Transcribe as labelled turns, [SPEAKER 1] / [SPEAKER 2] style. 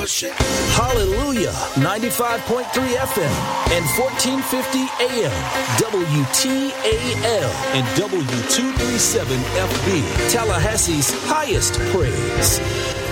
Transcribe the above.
[SPEAKER 1] Hallelujah, 95.3 FM and 1450 AM, WTAL and W237FB, Tallahassee's highest praise.